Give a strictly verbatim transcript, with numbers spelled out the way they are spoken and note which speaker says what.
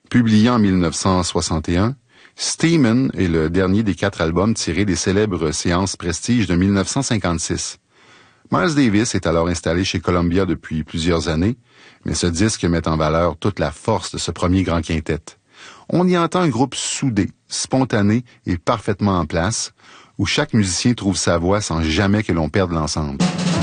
Speaker 1: Publié en mille neuf cent soixante et un, Steeman est le dernier des quatre albums tirés des célèbres séances Prestige de mille neuf cent cinquante-six. Miles Davis est alors installé chez Columbia depuis plusieurs années, mais ce disque met en valeur toute la force de ce premier grand quintet. On y entend un groupe soudé, spontané et parfaitement en place, où chaque musicien trouve sa voix sans jamais que l'on perde l'ensemble.